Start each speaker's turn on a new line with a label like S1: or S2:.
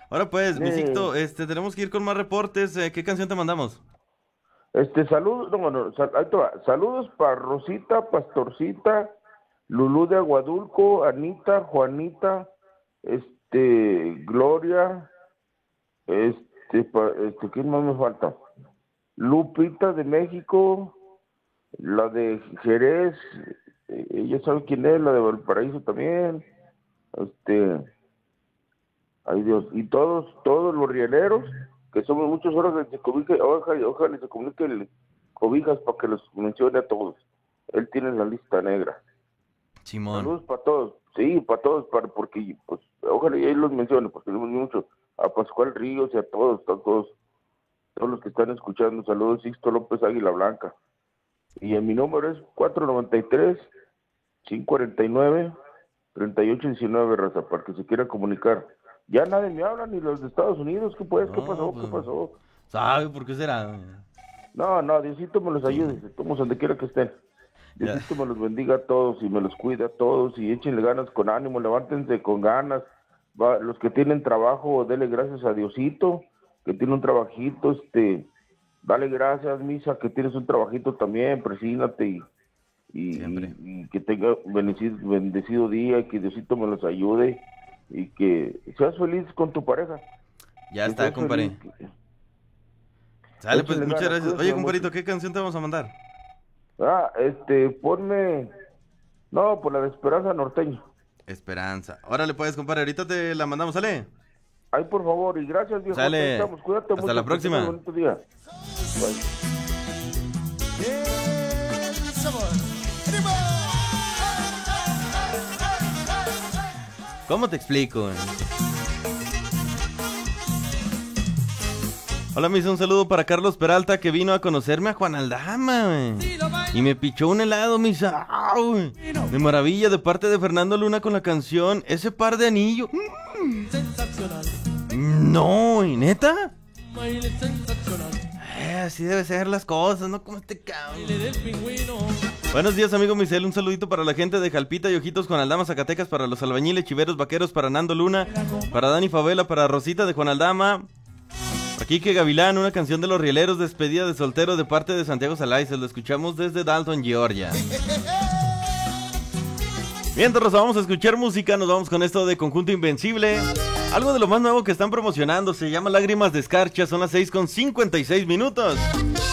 S1: Ahora pues, Misicto, tenemos que ir con más reportes. ¿Qué canción te mandamos?
S2: Saludos, ahí te va. Saludos para Rosita, Pastorcita, Lulú de Aguadulco, Anita, Juanita, Gloria, ¿quién más me falta? Lupita de México, la de Jerez, ella sabe quién es, la de Valparaíso también, ay Dios, y todos los rieleros, que somos muchos, horas que se cobique, ojalá se comunique el cobijas para que los mencione a todos. Él tiene la lista negra.
S1: Simón.
S2: Saludos para todos, sí, para todos, porque pues ojalá y ahí los mencione, porque tenemos mucho, a Pascual Ríos y a todos los que están escuchando. Saludos, Sixto López Águila Blanca. Y mi número es 493-549-3819, raza, para que se quiera comunicar. Ya nadie me habla, ni los de Estados Unidos. ¿Qué pues? ¿Qué pasó?
S1: Pues,
S2: ¿Qué pasó?
S1: ¿sabe por qué será?
S2: No, Diosito me los ayude. Estamos donde quiera que estén. Diosito me los bendiga a todos y me los cuida a todos y échenle ganas con ánimo, levántense con ganas. Los que tienen trabajo, dele gracias a Diosito, que tiene un trabajito, dale gracias, Misa, que tienes un trabajito también, presínate y que tenga bendecido día, y que Diosito me los ayude y que seas feliz con tu pareja.
S1: Ya está, compadre. Sale, pues, muchas gracias. Oye, compadrito, ¿qué canción te vamos a mandar?
S2: Ponme... No, por la de Esperanza Norteña.
S1: Esperanza. Órale, pues, compadre, ahorita te la mandamos, ¿sale?
S2: Ay, por favor, y gracias, viejo.
S1: Sale.
S2: Cuídate
S1: Hasta
S2: mucho,
S1: la próxima.
S2: un bonito día. Bye.
S1: ¿Cómo te explico? Hola, Misa, un saludo para Carlos Peralta, que vino a conocerme a Juan Aldama, y me pichó un helado, Misa. ¡Au! De maravilla, de parte de Fernando Luna con la canción Ese Par de Anillos.
S3: Sensacional.
S1: No, ¿y neta?
S3: Baile sensacional.
S1: Así debe ser las cosas, ¿no? Como este cabrón.
S3: Baile del pingüino.
S1: Buenos días, amigo Misel, un saludito para la gente de Jalpita y Ojitos con Aldama, Zacatecas, para los albañiles, chiveros, vaqueros, para Nando Luna, para Dani Favela, para Rosita de Juan Aldama, para Quique Gavilán, una canción de los rieleros, despedida de soltero de parte de Santiago Salaices, lo escuchamos desde Dalton, Georgia. Mientras vamos a escuchar música, nos vamos con esto de Conjunto Invencible. Algo de lo más nuevo que están promocionando, se llama Lágrimas de Escarcha, son las 6:56 minutos.